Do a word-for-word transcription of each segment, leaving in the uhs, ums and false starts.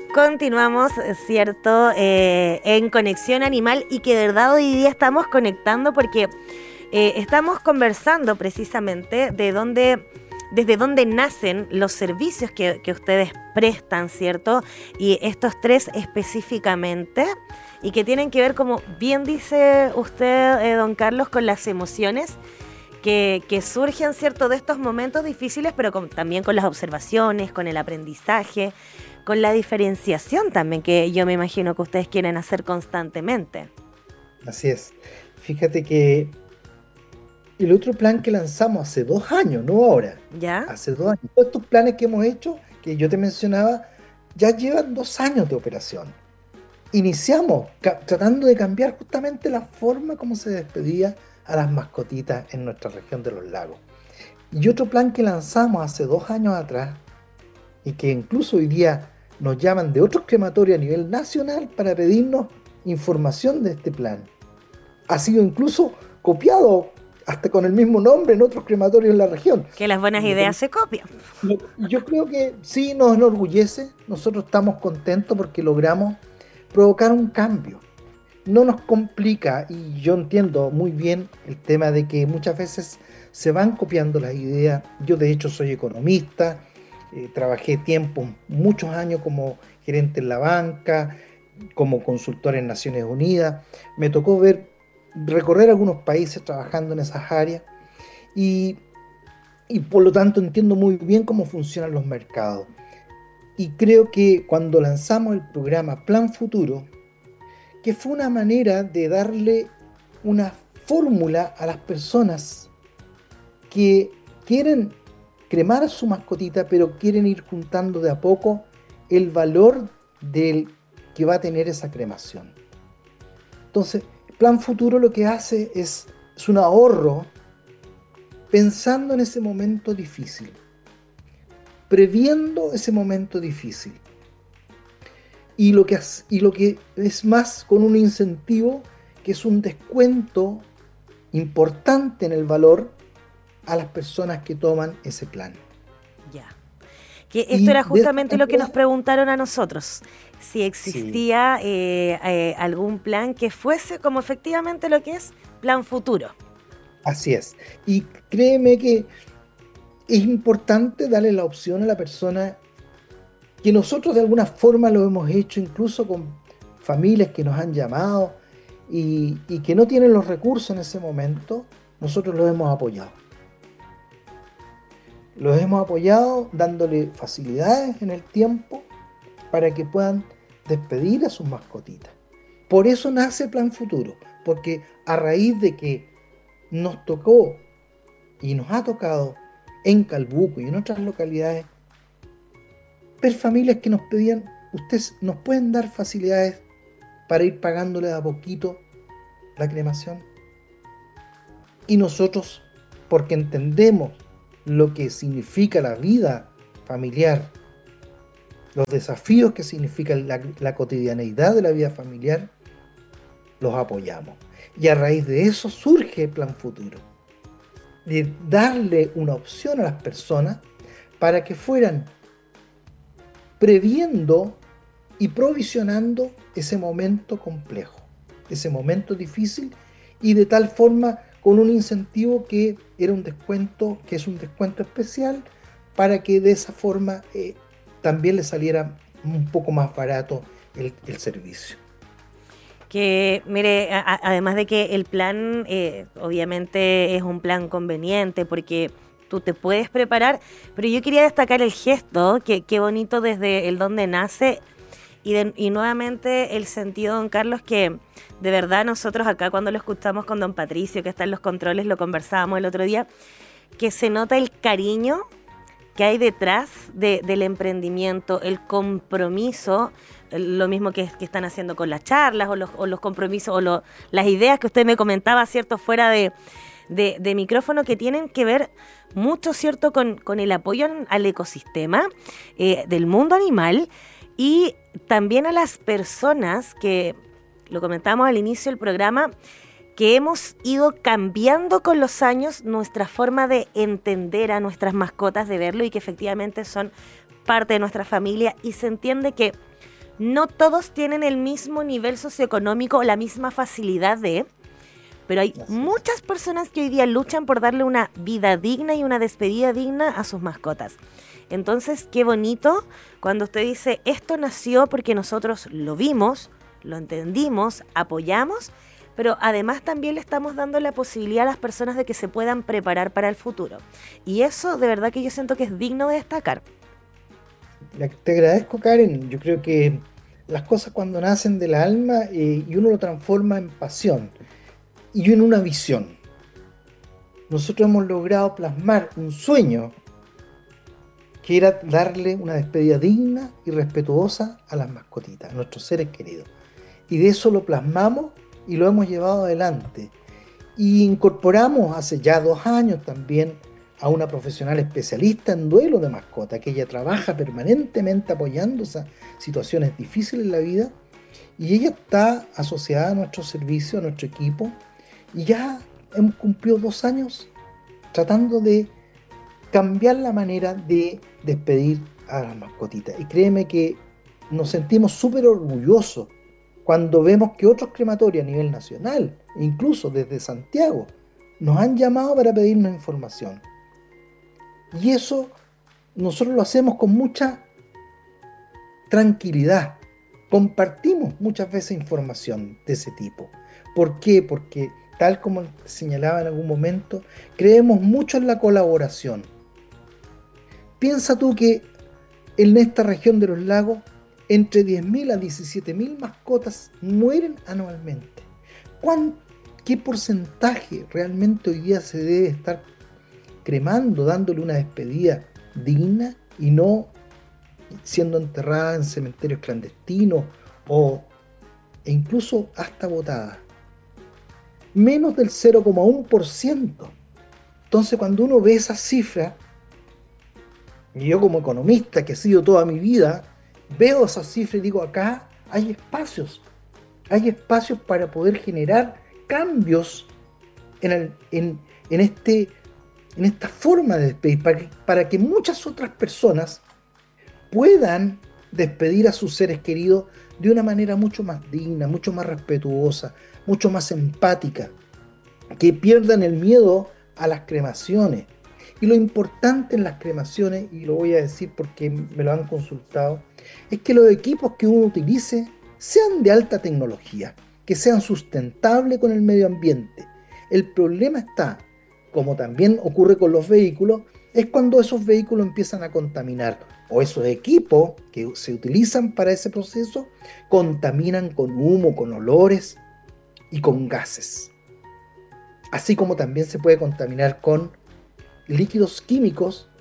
Continuamos, ¿cierto? Eh, en Conexión Animal y que de verdad hoy día estamos conectando porque eh, estamos conversando precisamente de dónde, desde dónde nacen los servicios que, que ustedes prestan, ¿cierto? Y estos tres específicamente y que tienen que ver, como bien dice usted, eh, don Carlos, con las emociones que, que surgen, ¿cierto? De estos momentos difíciles, pero con, también con las observaciones, con el aprendizaje, con la diferenciación también, que yo me imagino que ustedes quieren hacer constantemente. Así es. Fíjate que el otro plan que lanzamos hace dos años, no ahora, ¿Ya? hace dos años, todos estos planes que hemos hecho, que yo te mencionaba, ya llevan dos años de operación. Iniciamos ca- tratando de cambiar justamente la forma como se despedía a las mascotitas en nuestra región de los lagos. Y otro plan que lanzamos hace dos años atrás, y que incluso hoy día nos llaman de otros crematorios a nivel nacional para pedirnos información de este plan, ha sido incluso copiado hasta con el mismo nombre en otros crematorios en la región. Que las buenas Lo- ideas se copian. lo- Yo creo que sí nos enorgullece, nosotros estamos contentos porque logramos provocar un cambio. No nos complica, y yo entiendo muy bien el tema de que muchas veces se van copiando las ideas. Yo de hecho soy economista, eh, trabajé tiempo, muchos años como gerente en la banca, como consultor en Naciones Unidas. Me tocó ver, recorrer algunos países trabajando en esas áreas y, y por lo tanto entiendo muy bien cómo funcionan los mercados. Y creo que cuando lanzamos el programa Plan Futuro, que fue una manera de darle una fórmula a las personas que quieren cremar a su mascotita, pero quieren ir juntando de a poco el valor del que va a tener esa cremación. Entonces, Plan Futuro lo que hace es, es un ahorro pensando en ese momento difícil, previendo ese momento difícil. Y lo que, has- y lo que es más con un incentivo que es un descuento importante en el valor a las personas que toman ese plan. Ya. Que esto Y era de esta justamente lo que nos manera, preguntaron a nosotros. Si sí, existía eh, eh, algún plan que fuese como efectivamente lo que es Plan Futuro. así es. Y créeme que es importante darle la opción a la persona que nosotros de alguna forma lo hemos hecho incluso con familias que nos han llamado y, y que no tienen los recursos en ese momento, nosotros los hemos apoyado. Los hemos apoyado dándole facilidades en el tiempo para que puedan despedir a sus mascotitas. Por eso nace Plan Futuro, porque a raíz de que nos tocó y nos ha tocado en Calbuco y en otras localidades ver familias que nos pedían, ustedes nos pueden dar facilidades para ir pagándole de a poquito la cremación. Y nosotros, porque entendemos lo que significa la vida familiar, los desafíos que significa la, la cotidianeidad de la vida familiar, los apoyamos. Y a raíz de eso surge el Plan Futuro, de darle una opción a las personas para que fueran previendo y provisionando ese momento complejo, ese momento difícil, y de tal forma con un incentivo que era un descuento, que es un descuento especial, para que de esa forma eh, también le saliera un poco más barato el, el servicio. Que, mire, a- a- además de que el plan eh, obviamente es un plan conveniente porque tú te puedes preparar, pero yo quería destacar el gesto, que qué bonito desde el donde nace y, de- y nuevamente el sentido, don Carlos, que de verdad nosotros acá cuando lo escuchamos con don Patricio, que está en los controles, lo conversábamos el otro día, que se nota el cariño que hay detrás de, del emprendimiento, el compromiso, lo mismo que, que están haciendo con las charlas o los, o los compromisos o lo, las ideas que usted me comentaba, ¿cierto? Fuera de, de, de micrófono, que tienen que ver mucho, ¿cierto? Con, con el apoyo al ecosistema eh, del mundo animal y también a las personas que, lo comentábamos al inicio del programa, que hemos ido cambiando con los años nuestra forma de entender a nuestras mascotas, de verlo y que efectivamente son parte de nuestra familia y se entiende que no todos tienen el mismo nivel socioeconómico o la misma facilidad de, pero hay Así es. muchas personas que hoy día luchan por darle una vida digna y una despedida digna a sus mascotas. Entonces, qué bonito cuando usted dice, esto nació porque nosotros lo vimos, lo entendimos, apoyamos, pero además también le estamos dando la posibilidad a las personas de que se puedan preparar para el futuro. Y eso de verdad que yo siento que es digno de destacar. Te agradezco, Karen. Yo creo que las cosas cuando nacen del alma eh, y uno lo transforma en pasión y en una visión. Nosotros hemos logrado plasmar un sueño que era darle una despedida digna y respetuosa a las mascotitas, a nuestros seres queridos. Y de eso lo plasmamos y lo hemos llevado adelante. Y incorporamos hace ya dos años también a una profesional especialista en duelo de mascota, que ella trabaja permanentemente apoyando esas situaciones difíciles en la vida, y ella está asociada a nuestro servicio, a nuestro equipo, y ya hemos cumplido dos años tratando de cambiar la manera de despedir a las mascotitas. Y créeme que nos sentimos súper orgullosos cuando vemos que otros crematorios a nivel nacional, incluso desde Santiago, nos han llamado para pedirnos información. Y eso nosotros lo hacemos con mucha tranquilidad. Compartimos muchas veces información de ese tipo. ¿Por qué? Porque, tal como señalaba en algún momento, creemos mucho en la colaboración. Piensa tú que en esta región de los lagos, entre diez mil a diecisiete mil mascotas mueren anualmente. ¿Cuán, ¿Qué porcentaje realmente hoy día se debe estar cremando, dándole una despedida digna y no siendo enterrada en cementerios clandestinos o e incluso hasta botada? Menos del cero coma uno por ciento. Entonces, cuando uno ve esa cifra, y yo como economista que he sido toda mi vida, veo esa cifra y digo, acá hay espacios, hay espacios para poder generar cambios en, el, en, en, este, en esta forma de despedir, para que, para que muchas otras personas puedan despedir a sus seres queridos de una manera mucho más digna, mucho más respetuosa, mucho más empática, que pierdan el miedo a las cremaciones. Y lo importante en las cremaciones, y lo voy a decir porque me lo han consultado, es que los equipos que uno utilice sean de alta tecnología, que sean sustentables con el medio ambiente. El problema está, como también ocurre con los vehículos, es cuando esos vehículos empiezan a contaminar, o esos equipos que se utilizan para ese proceso contaminan con humo, con olores y con gases. Así como también se puede contaminar con líquidos químicos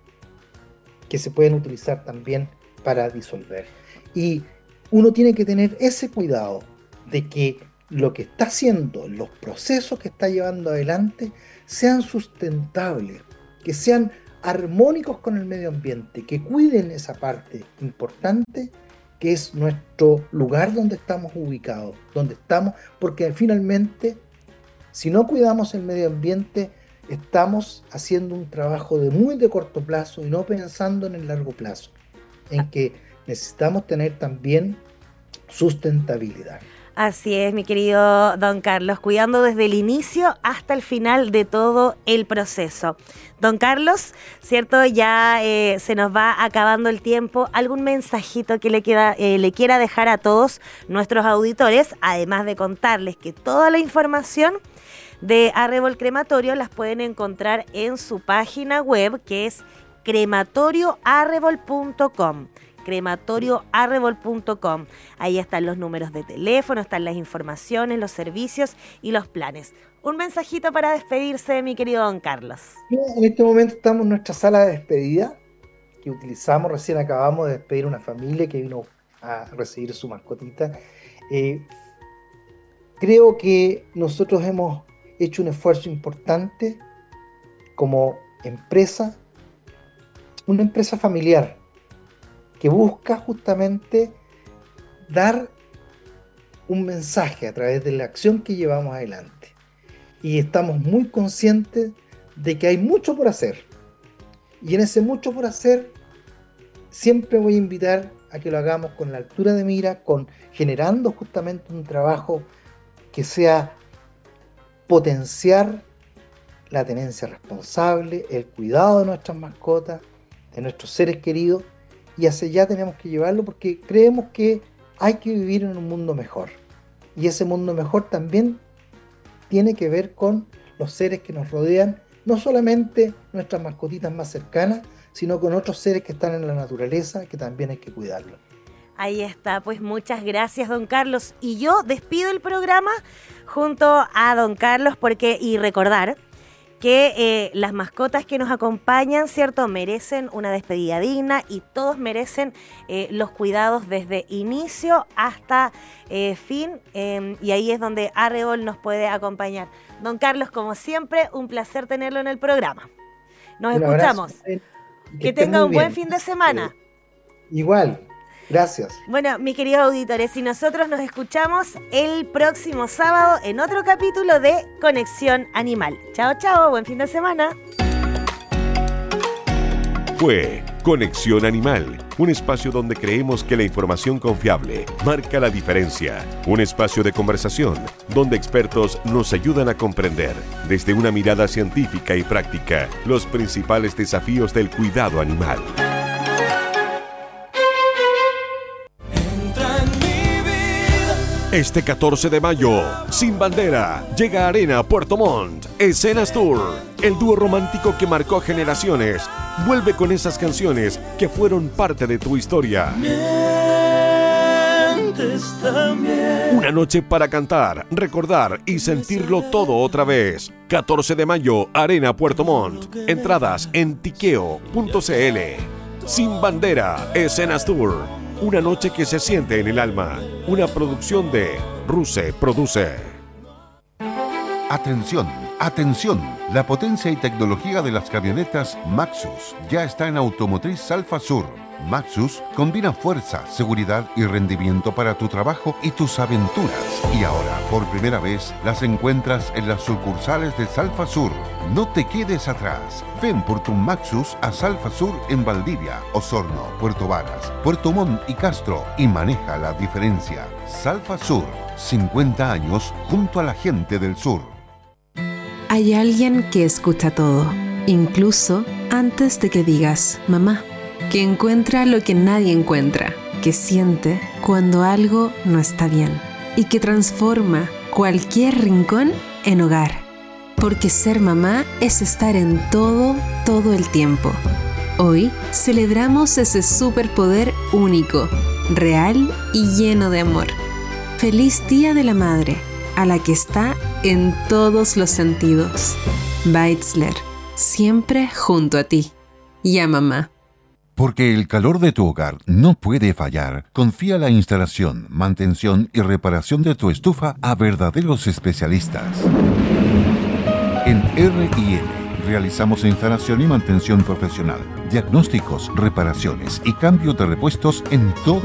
que se pueden utilizar también para disolver. Y uno tiene que tener ese cuidado de que lo que está haciendo, los procesos que está llevando adelante, sean sustentables, que sean armónicos con el medio ambiente, que cuiden esa parte importante que es nuestro lugar donde estamos ubicados, donde estamos, porque finalmente, si no cuidamos el medio ambiente, estamos haciendo un trabajo de muy de corto plazo y no pensando en el largo plazo, en que necesitamos tener también sustentabilidad. Así es, mi querido don Carlos, cuidando desde el inicio hasta el final de todo el proceso. Don Carlos, ¿cierto? Ya eh, se nos va acabando el tiempo. ¿Algún mensajito que le, queda, eh, le quiera dejar a todos nuestros auditores? Además de contarles que toda la información de Arrebol Crematorio las pueden encontrar en su página web, que es crematorio arrebol punto com. crematorio arrebol punto com. Ahí están los números de teléfono, están las informaciones, los servicios y los planes. Un mensajito para despedirse, mi querido don Carlos. En este momento estamos en nuestra sala de despedida, que utilizamos, recién acabamos de despedir a una familia que vino a recibir su mascotita. Eh, creo que nosotros hemos hecho un esfuerzo importante como empresa, una empresa familiar, que busca justamente dar un mensaje a través de la acción que llevamos adelante. Y estamos muy conscientes de que hay mucho por hacer. Y en ese mucho por hacer, siempre voy a invitar a que lo hagamos con la altura de mira, con generando justamente un trabajo que sea potenciar la tenencia responsable, el cuidado de nuestras mascotas, de nuestros seres queridos, y hacia allá tenemos que llevarlo porque creemos que hay que vivir en un mundo mejor. Y ese mundo mejor también tiene que ver con los seres que nos rodean, no solamente nuestras mascotitas más cercanas, sino con otros seres que están en la naturaleza, que también hay que cuidarlos. Ahí está, pues muchas gracias, don Carlos. Y yo despido el programa junto a don Carlos, porque y recordar que eh, las mascotas que nos acompañan, ¿cierto?, merecen una despedida digna y todos merecen eh, los cuidados desde inicio hasta eh, fin, eh, y ahí es donde Arrebol nos puede acompañar. Don Carlos, como siempre, un placer tenerlo en el programa. Nos Un escuchamos. abrazo, que, que tenga un buen fin de semana. Eh, igual. Gracias. Bueno, mis queridos auditores, y nosotros nos escuchamos el próximo sábado en otro capítulo de Conexión Animal. Chao, chao, buen fin de semana. Fue Conexión Animal, un espacio donde creemos que la información confiable marca la diferencia. Un espacio de conversación donde expertos nos ayudan a comprender, desde una mirada científica y práctica, los principales desafíos del cuidado animal. Este catorce de mayo, Sin Bandera, llega a Arena Puerto Montt, Escenas Tour. El dúo romántico que marcó generaciones vuelve con esas canciones que fueron parte de tu historia. Una noche para cantar, recordar y sentirlo todo otra vez. catorce de mayo, Arena Puerto Montt. Entradas en tiqueo punto cl. Sin Bandera, Escenas Tour. Una noche que se siente en el alma. Una producción de Ruse Produce. Atención, atención. La potencia y tecnología de las camionetas Maxus ya está en Automotriz Alfa Sur. Maxus combina fuerza, seguridad y rendimiento para tu trabajo y tus aventuras. Y ahora, por primera vez, las encuentras en las sucursales de Salfa Sur. No te quedes atrás. Ven por tu Maxus a Salfa Sur en Valdivia, Osorno, Puerto Varas, Puerto Montt y Castro y maneja la diferencia. Salfa Sur, cincuenta años junto a la gente del sur. Hay alguien que escucha todo, incluso antes de que digas mamá, que encuentra lo que nadie encuentra, que siente cuando algo no está bien y que transforma cualquier rincón en hogar. Porque ser mamá es estar en todo, todo el tiempo. Hoy celebramos ese superpoder único, real y lleno de amor. Feliz Día de la Madre, a la que está en todos los sentidos. Beitzler, siempre junto a ti. Y a mamá. Porque el calor de tu hogar no puede fallar, confía la instalación, mantención y reparación de tu estufa a verdaderos especialistas. En R y L realizamos instalación y mantención profesional, diagnósticos, reparaciones y cambio de repuestos en todo